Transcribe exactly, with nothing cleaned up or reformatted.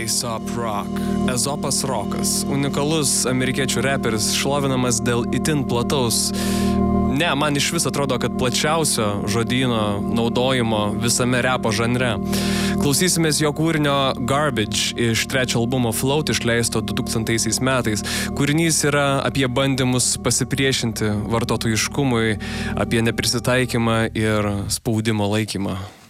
Aesop Rock. Ezopas Rokas. Unikalus amerikiečių reperis, šlovinamas dėl itin plataus. Ne, man iš vis atrodo, kad plačiausio žodyno naudojimo visame repo žanre. Klausysimės jo kūrinio Garbage iš trečio albumo Float išleisto du tūkstantaisiais metais. Kūrinys yra apie bandymus pasipriešinti vartotojiškumui, apie neprisitaikymą ir spaudimo laikymą.